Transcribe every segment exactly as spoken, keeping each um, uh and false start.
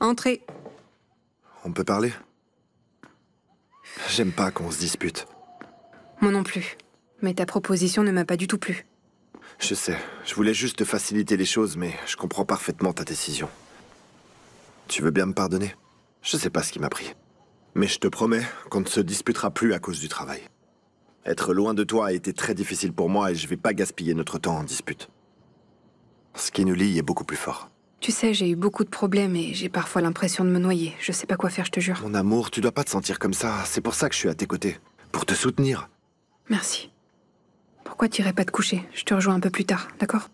Entrez. On peut parler? J'aime pas qu'on se dispute. Moi non plus. Mais ta proposition ne m'a pas du tout plu. Je sais, je voulais juste te faciliter les choses, mais je comprends parfaitement ta décision. Tu veux bien me pardonner? Je sais pas ce qui m'a pris. Mais je te promets qu'on ne se disputera plus à cause du travail. Être loin de toi a été très difficile pour moi et je vais pas gaspiller notre temps en dispute. Ce qui nous lie est beaucoup plus fort. Tu sais, j'ai eu beaucoup de problèmes et j'ai parfois l'impression de me noyer. Je sais pas quoi faire, je te jure. Mon amour, tu dois pas te sentir comme ça. C'est pour ça que je suis à tes côtés. Pour te soutenir. Merci. Pourquoi t'irais pas te coucher? Je te rejoins un peu plus tard, d'accord?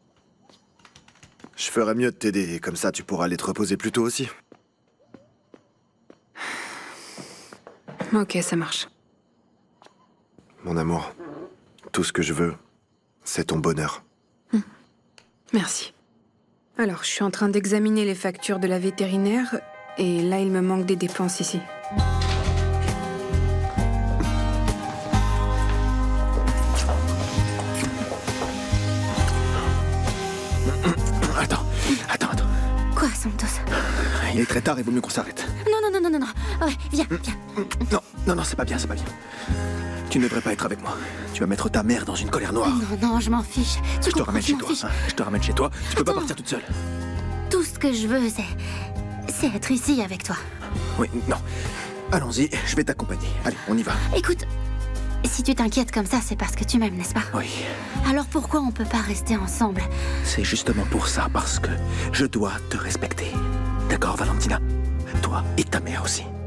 Je ferais mieux de t'aider et comme ça tu pourras aller te reposer plus tôt aussi. Ok, ça marche. Mon amour, tout ce que je veux, c'est ton bonheur. Hum. Merci. Alors, je suis en train d'examiner les factures de la vétérinaire, et là, il me manque des dépenses ici. Attends, attends, attends. Quoi, Santos? Il est très tard, il vaut mieux qu'on s'arrête. Non, non, non, non, non, non. Ouais, viens, viens. Non, non, non, c'est pas bien, c'est pas bien. Tu ne devrais pas être avec moi. Tu vas mettre ta mère dans une colère noire. Non, non, je m'en fiche. Tu je te ramène chez toi. Fiche. Hein. Je te ramène chez toi. Tu peux Attends. pas partir toute seule. Tout ce que je veux, c'est... c'est être ici avec toi. Oui, non. Allons-y, je vais t'accompagner. Allez, on y va. Écoute, si tu t'inquiètes comme ça, c'est parce que tu m'aimes, n'est-ce pas? Oui. Alors pourquoi on peut pas rester ensemble? C'est justement pour ça, parce que je dois te respecter. D'accord, Valentina? Toi et ta mère aussi.